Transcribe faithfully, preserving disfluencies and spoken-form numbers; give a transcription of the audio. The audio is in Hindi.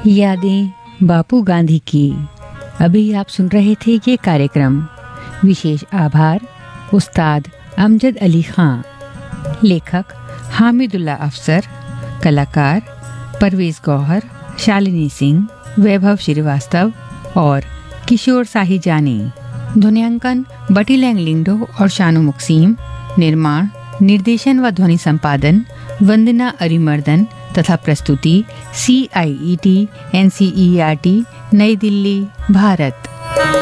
यादें बापू गांधी की। अभी आप सुन रहे थे ये कार्यक्रम। विशेष आभार उस्ताद अमजद अली खां, लेखक हामिदुल्ला अफसर, कलाकार परवेज गौहर, शालिनी सिंह, वैभव श्रीवास्तव और किशोर साही जानी। ध्वनियांकन बटी लैंग लिंगडो और शानू मुक्सीम। निर्माण, निर्देशन व ध्वनि संपादन वंदना अरिमर्दन तथा प्रस्तुति सी आई E T N C E R T नई दिल्ली, भारत।